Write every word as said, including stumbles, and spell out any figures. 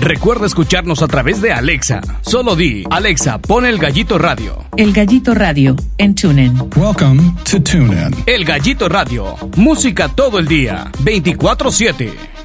Recuerda escucharnos a través de Alexa. Solo di, Alexa, pon El Gallito Radio. El Gallito Radio en TuneIn. Welcome to TuneIn. El Gallito Radio. Música todo el día, veinticuatro siete.